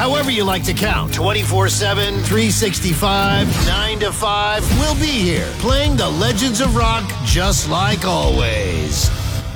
However you like to count. 24/7, 365, 9 to 5. We'll be here playing the legends of rock just like always.